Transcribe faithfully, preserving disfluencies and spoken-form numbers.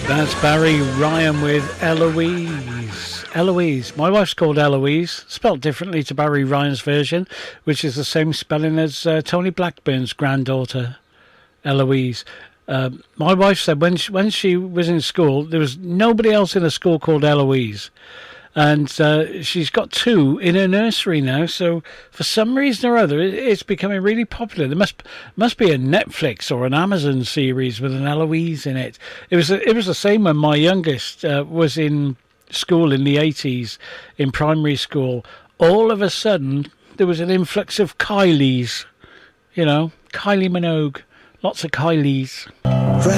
That's Barry Ryan with Eloise. Eloise. My wife's called Eloise, spelt differently to Barry Ryan's version, which is the same spelling as uh, Tony Blackburn's granddaughter, Eloise. Uh, my wife said when she, when she was in school, there was nobody else in the school called Eloise. And uh, she's got two in her nursery now, so for some reason or other, it, it's becoming really popular. There must must be a Netflix or an Amazon series with an Eloise in it. It was it was the same when my youngest uh, was in school in the eighties, in primary school. All of a sudden, there was an influx of Kylies, you know, Kylie Minogue, lots of Kylies.